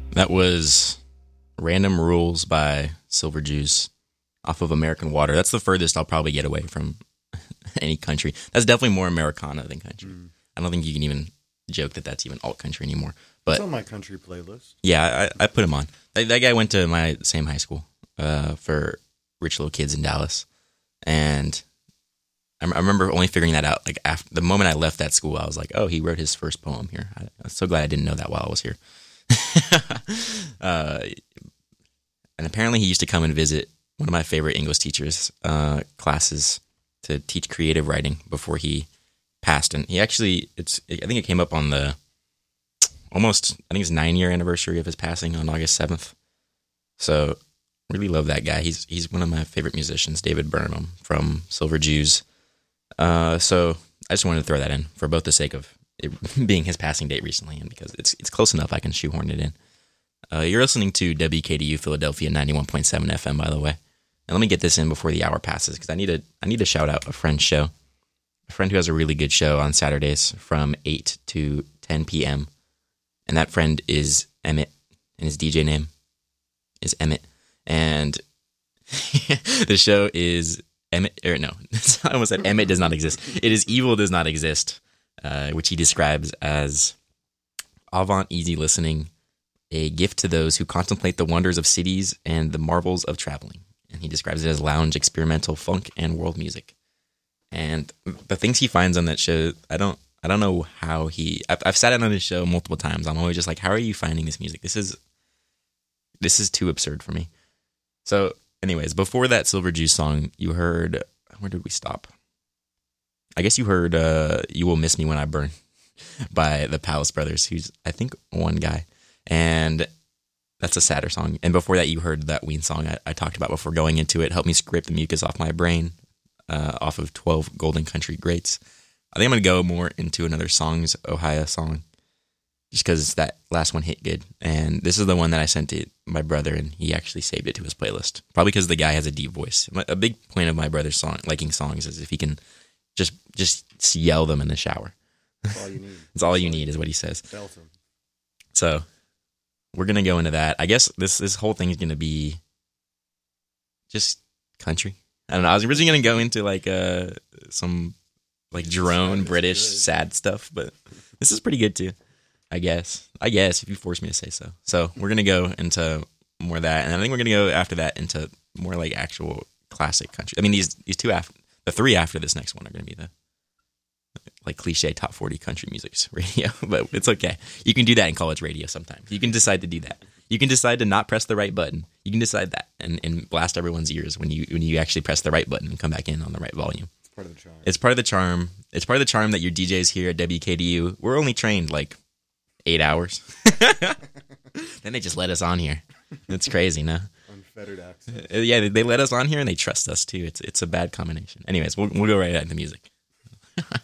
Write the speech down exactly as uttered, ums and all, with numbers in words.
That was Random Rules by Silver Jews off of American Water. That's the furthest I'll probably get away from any country. That's definitely more Americana than country. Mm. I don't think you can even joke that that's even alt country anymore. But it's on my country playlist. Yeah, I, I put him on. That, that guy went to my same high school uh, for rich little kids in Dallas. And I, I remember only figuring that out like after the moment I left that school. I was like, oh, he wrote his first poem here. I, I'm so glad I didn't know that while I was here. uh, and apparently he used to come and visit one of my favorite English teachers' uh, classes to teach creative writing before he passed. And he actually, it's I think it came up on the almost, I think it's nine year anniversary of his passing on August seventh. So really love that guy. He's he's one of my favorite musicians, David Burnham from Silver Jews. Uh, so I just wanted to throw that in for both the sake of it being his passing date recently, and because it's it's close enough, I can shoehorn it in. Uh, you're listening to W K D U Philadelphia ninety-one point seven F M, by the way. And let me get this in before the hour passes, because I need to I need to shout out a friend's show, a friend who has a really good show on Saturdays from eight to ten p.m. And that friend is Emmett, and his D J name is Emmett. And the show is Emmett, or no, I almost said Emmett does not exist. It is Evil Does Not Exist. Uh, which he describes as avant easy listening, a gift to those who contemplate the wonders of cities and the marvels of traveling. And he describes it as lounge, experimental, funk, and world music. And the things he finds on that show, I don't, I don't know how he. I've, I've sat in on his show multiple times. I'm always just like, how are you finding this music? This is, this is too absurd for me. So, anyways, before that Silver Jews song, you heard. Where did we stop? I guess you heard uh, You Will Miss Me When I Burn by the Palace Brothers, who's, I think, one guy. And that's a sadder song. And before that, you heard that Ween song I, I talked about before going into it. Help me scrape the mucus off my brain uh, off of twelve Golden Country Greats. I think I'm going to go more into another Songs Ohio song just because that last one hit good. And this is the one that I sent to my brother, and he actually saved it to his playlist. Probably because the guy has a deep voice. A big point of my brother's song liking songs is if he can Just just yell them in the shower. That's all you need. It's all you need is what he says. Belt him. So we're going to go into that. I guess this, this whole thing is going to be just country. I don't know. I was originally going to go into like uh, some like drone British good. sad stuff, but this is pretty good too. I guess. I guess if you force me to say so. So we're going to go into more of that. And I think we're going to go after that into more like actual classic country. I mean, these, these two after. The three after this next one are going to be the like cliche top forty country music radio, but it's okay. You can do that in college radio sometimes. You can decide to do that. You can decide to not press the right button. You can decide that and, and blast everyone's ears when you when you actually press the right button and come back in on the right volume. It's part of the charm. It's part of the charm. It's part of the charm that your D Js here at W K D U, we're only trained like eight hours. Then they just let us on here. It's crazy, no? Unfettered access. Yeah, they let us on here and they trust us too. It's it's a bad combination. Anyways, we'll we'll go right at the music.